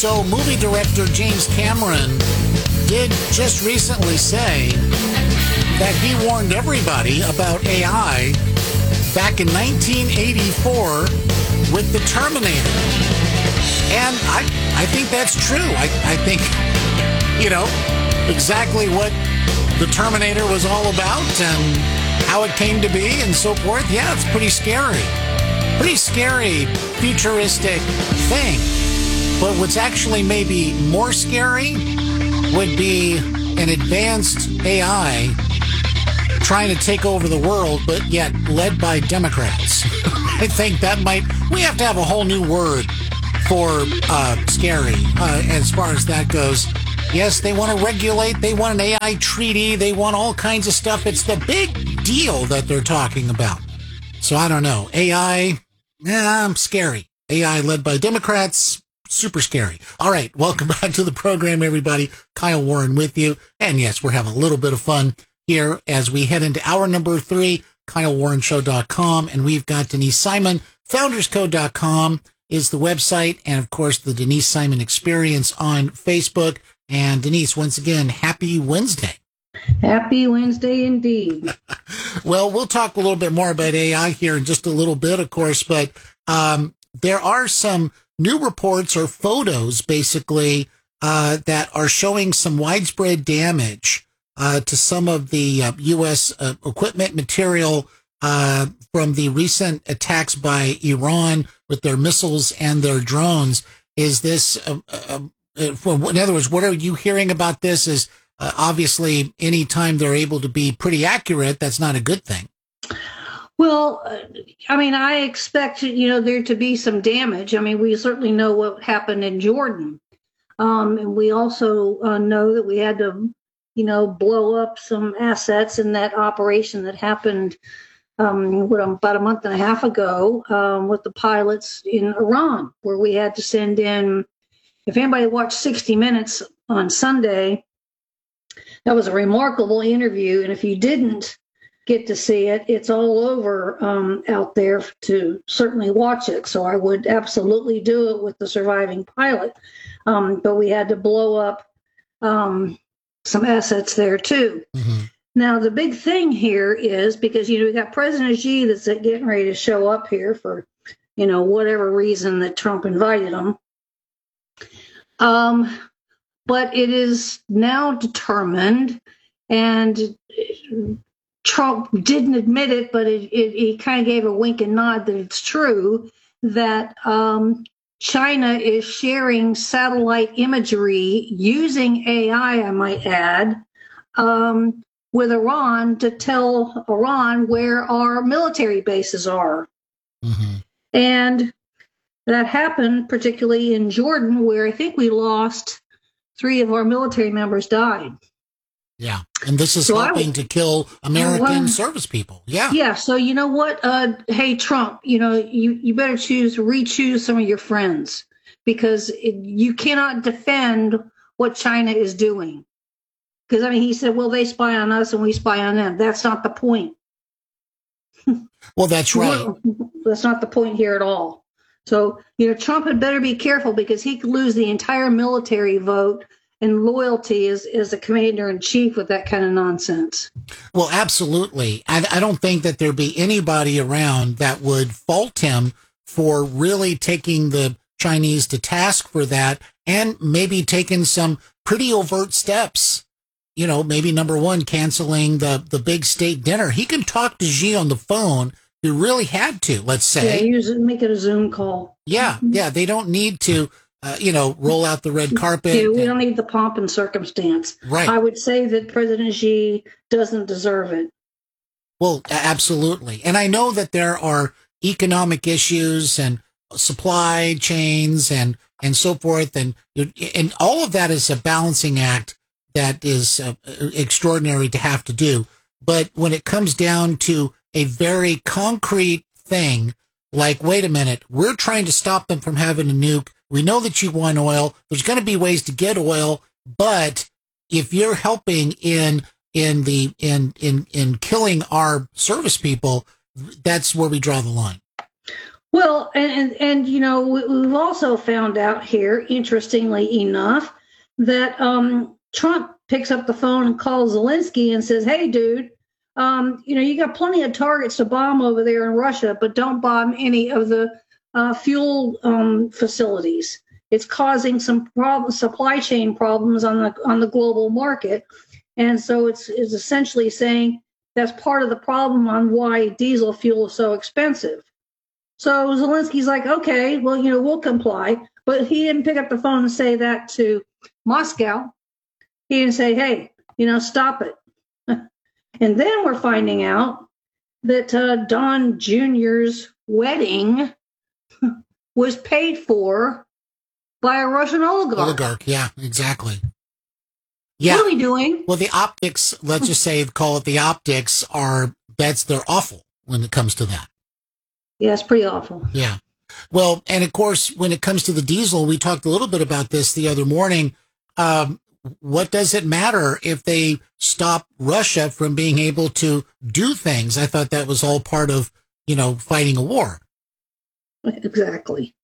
So movie director James Cameron did just recently say that he warned everybody about AI back in 1984 with The Terminator. And I think that's true. I think, exactly what The Terminator was all about and how it came to be and so forth. Yeah, it's pretty scary. Pretty scary, futuristic thing. But what's actually maybe more scary would be an advanced AI trying to take over the world, but yet led by Democrats. I think we have to have a whole new word for scary as far as that goes. Yes, they want to regulate, they want an AI treaty, they want all kinds of stuff. It's the big deal that they're talking about. So I don't know. AI, scary. AI led by Democrats, super scary. All right, welcome back to the program, everybody. Kyle Warren with you. And yes, we're having a little bit of fun here as we head into hour number 3, KyleWarrenShow.com. And we've got Denise Simon, FoundersCode.com is the website. And of course, the Denise Simon Experience on Facebook. And Denise, once again, happy Wednesday. Happy Wednesday indeed. Well, we'll talk a little bit more about AI here in just a little bit, of course, but there are some new reports or photos, basically, that are showing some widespread damage to some of the U.S. equipment material from the recent attacks by Iran with their missiles and their drones. Is this, in other words, what are you hearing about this? Is obviously, anytime they're able to be pretty accurate, that's not a good thing. Well, I expect, there to be some damage. We certainly know what happened in Jordan. And we also know that we had to, blow up some assets in that operation that happened about a month and a half ago with the pilots in Iran, where we had to send in, if anybody watched 60 Minutes on Sunday, that was a remarkable interview. And if you didn't get to see it, it's all over out there to certainly watch it. So I would absolutely do it with the surviving pilot. But we had to blow up some assets there too. Mm-hmm. Now, the big thing here is because, we got President Xi that's getting ready to show up here for, whatever reason that Trump invited him. But it is now determined, and Trump didn't admit it, but he kind of gave a wink and nod that it's true, that China is sharing satellite imagery using AI, I might add, with Iran to tell Iran where our military bases are. Mm-hmm. And that happened particularly in Jordan, where I think we lost 3 of our military members died. Yeah, and this is helping to kill American service people. Yeah. Yeah, so you know what? Hey, Trump, you better re-choose some of your friends, because you cannot defend what China is doing. Because, he said, well, they spy on us and we spy on them. That's not the point. Well, that's right. That's not the point here at all. So, Trump had better be careful, because he could lose the entire military vote and loyalty as a commander-in-chief with that kind of nonsense. Well, absolutely. I don't think that there'd be anybody around that would fault him for really taking the Chinese to task for that, and maybe taking some pretty overt steps. Maybe number one, canceling the big state dinner. He can talk to Xi on the phone. He really had to, let's say. Yeah, make it a Zoom call. Yeah, they don't need to, roll out the red carpet. Yeah, we don't need the pomp and circumstance. Right. I would say that President Xi doesn't deserve it. Well, absolutely. And I know that there are economic issues and supply chains and so forth. And all of that is a balancing act that is extraordinary to have to do. But when it comes down to a very concrete thing, like, wait a minute, we're trying to stop them from having a nuke. We know that you want oil. There's going to be ways to get oil, but if you're helping in killing our service people, that's where we draw the line. Well, and we've also found out here, interestingly enough, that Trump picks up the phone and calls Zelensky and says, "Hey, dude, you got plenty of targets to bomb over there in Russia, but don't bomb any of the fuel facilities. It's causing some supply chain problems on the global market." And so it's essentially saying that's part of the problem on why diesel fuel is so expensive. So Zelensky's like, okay, well, we'll comply. But he didn't pick up the phone and say that to Moscow. He didn't say, hey, stop it. And then we're finding out that Don Jr.'s wedding was paid for by a Russian oligarch. Yeah, exactly. Yeah. What are we doing? Well, the optics, let's just say, call it the optics, they're awful when it comes to that. Yeah, it's pretty awful. Yeah. Well, and of course, when it comes to the diesel, we talked a little bit about this the other morning. What does it matter if they stop Russia from being able to do things? I thought that was all part of, fighting a war. Exactly.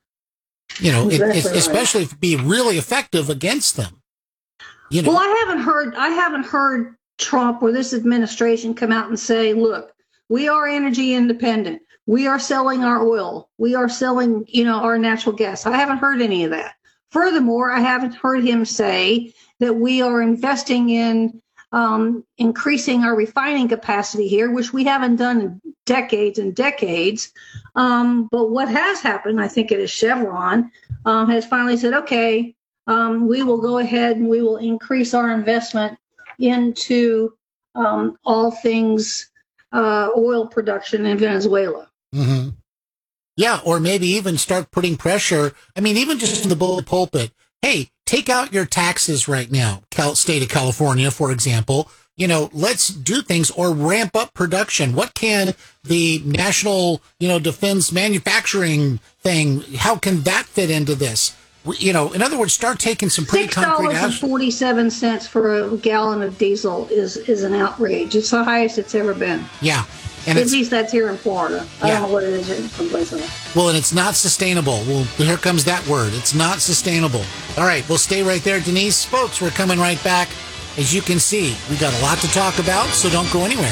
Especially if it be really effective against them. Well, I haven't heard Trump or this administration come out and say, look, we are energy independent. We are selling our oil. We are selling, our natural gas. I haven't heard any of that. Furthermore, I haven't heard him say that we are investing in increasing our refining capacity here, which we haven't done in decades and decades. But what has happened, I think it is Chevron, has finally said, okay, we will go ahead and we will increase our investment into all things oil production in Venezuela. Mm-hmm. Yeah, or maybe even start putting pressure. I mean, even just in the pulpit. Hey, take out your taxes right now, state of California, for example. Let's do things or ramp up production. What can the national, defense manufacturing thing, how can that fit into this? In other words, start taking some pretty concrete action. $6.47 for a gallon of diesel is an outrage. It's the highest it's ever been. Yeah. And at least that's here in Florida. Yeah. I don't know what it is in someplace else. Well, and it's not sustainable. Well, here comes that word. It's not sustainable. All right, we'll stay right there, Denise. Folks, we're coming right back. As you can see, we got a lot to talk about, so don't go anywhere.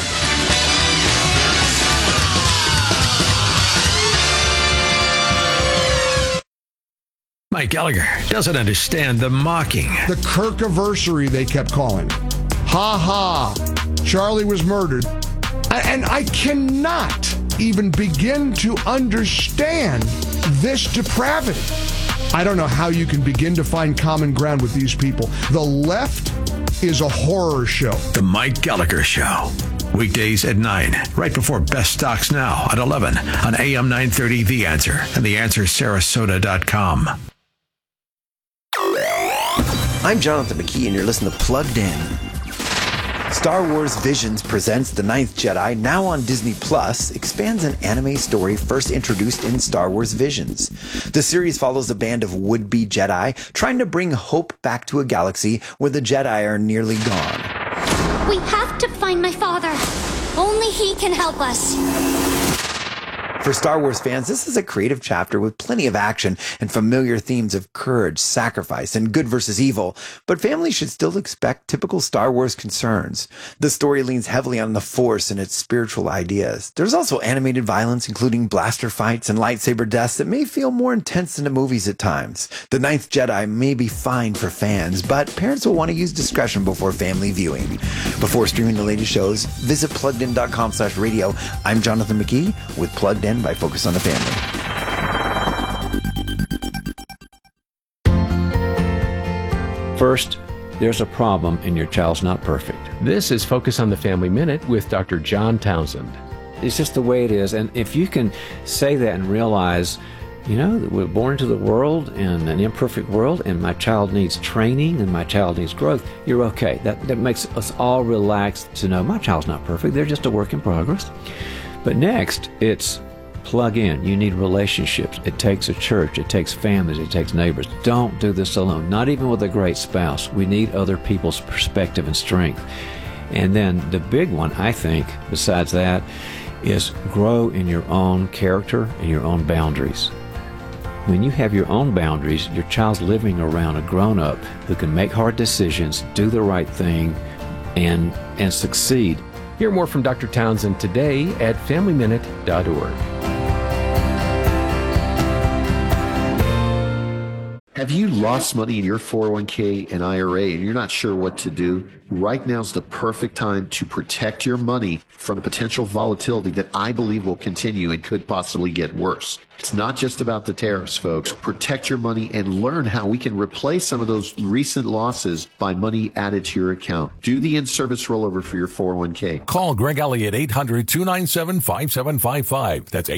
Mike Gallagher doesn't understand the mocking. The Kirkiversary, they kept calling. Ha ha. Charlie was murdered. And I cannot even begin to understand this depravity. I don't know how you can begin to find common ground with these people. The left is a horror show. The Mike Gallagher Show. Weekdays at 9, right before Best Stocks Now at 11 on AM 930 The Answer and TheAnswerSarasota.com. I'm Jonathan McKee, and you're listening to Plugged In. Star Wars Visions presents The Ninth Jedi, now on Disney Plus, expands an anime story first introduced in Star Wars Visions. The series follows a band of would-be Jedi trying to bring hope back to a galaxy where the Jedi are nearly gone. We have to find my father. Only he can help us. For Star Wars fans, this is a creative chapter with plenty of action and familiar themes of courage, sacrifice, and good versus evil, but families should still expect typical Star Wars concerns. The story leans heavily on the Force and its spiritual ideas. There's also animated violence, including blaster fights and lightsaber deaths that may feel more intense than the movies at times. The Ninth Jedi may be fine for fans, but parents will want to use discretion before family viewing. Before streaming the latest shows, visit PluggedIn.com/radio. I'm Jonathan McKee with Plugged In by Focus on the Family. First, there's a problem and your child's not perfect. This is Focus on the Family Minute with Dr. John Townsend. It's just the way it is. And if you can say that and realize, that we're born into the world in an imperfect world and my child needs training and my child needs growth, you're okay. That makes us all relaxed to know my child's not perfect. They're just a work in progress. But next, it's plug in. You need relationships. It takes a church. It takes families. It takes neighbors. Don't do this alone, not even with a great spouse. We need other people's perspective and strength. And then the big one, I think, besides that, is grow in your own character and your own boundaries. When you have your own boundaries, your child's living around a grown-up who can make hard decisions, do the right thing, and succeed. Hear more from Dr. Townsend today at FamilyMinute.org. Have you lost money in your 401k and IRA and you're not sure what to do? Right now is the perfect time to protect your money from the potential volatility that I believe will continue and could possibly get worse. It's not just about the tariffs, folks. Protect your money and learn how we can replace some of those recent losses by money added to your account. Do the in-service rollover for your 401k. Call Greg Elliott 800-297-5755. That's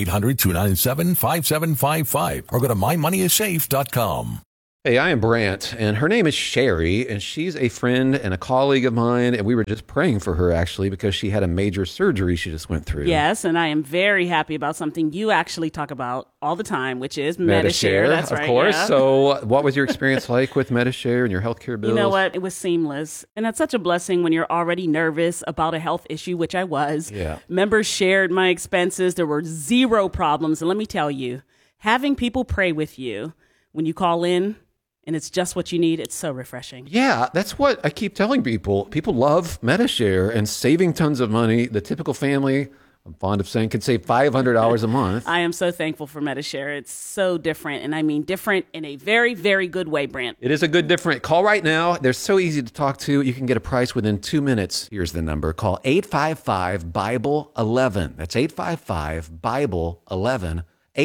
800-297-5755. Or go to mymoneyissafe.com. Hey, I am Brant, and her name is Sherry, and she's a friend and a colleague of mine, and we were just praying for her, actually, because she had a major surgery she just went through. Yes, and I am very happy about something you actually talk about all the time, which is Medi-Share. That's right, of course. Yeah. So what was your experience like with Medi-Share and your healthcare bills? You know what? It was seamless, and that's such a blessing when you're already nervous about a health issue, which I was. Yeah. Members shared my expenses. There were zero problems, and let me tell you, having people pray with you when you call in, and it's just what you need, it's so refreshing. Yeah, that's what I keep telling people. People love Medi-Share and saving tons of money. The typical family, I'm fond of saying, can save $500 a month. I am so thankful for Medi-Share. It's so different, and I mean different in a very, very good way, Brant. It is a good different. Call right now. They're so easy to talk to. You can get a price within 2 minutes. Here's the number. Call 855-BIBLE-11. That's 855-BIBLE-11.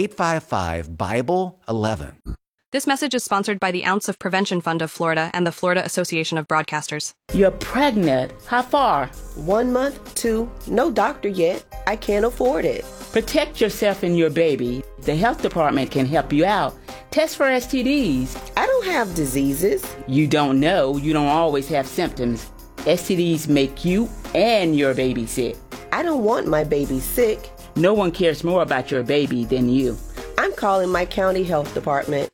855-BIBLE-11. This message is sponsored by the Ounce of Prevention Fund of Florida and the Florida Association of Broadcasters. You're pregnant. How far? 1 month, 2. No doctor yet. I can't afford it. Protect yourself and your baby. The health department can help you out. Test for STDs. I don't have diseases. You don't know. You don't always have symptoms. STDs make you and your baby sick. I don't want my baby sick. No one cares more about your baby than you. I'm calling my county health department.